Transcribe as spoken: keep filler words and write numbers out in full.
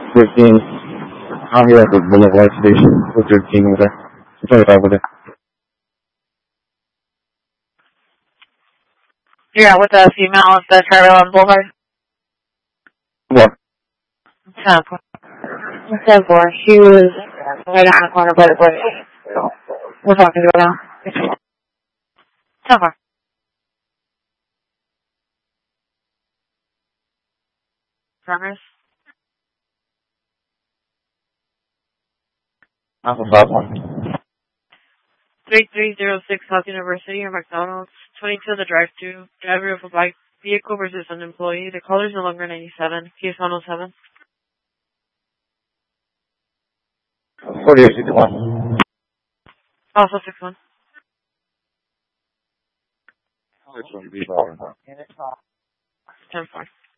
fifteen. I'm here at the Boulevard Station. With fifteen over there. twenty-five over there. Yeah, with the female at the trailer on Boulevard. What? ten four. ten four. She was right on the corner by the bush. We're talking to her now. ten four. Runners. Alpha five one. three three zero six South University or McDonald's. twenty-two the drive-thru. Driver of a bike vehicle versus an employee. The caller is no longer ninety-seven. Case one oh seven. forty-eight sixty-one. Also six one. This one be four. ten four.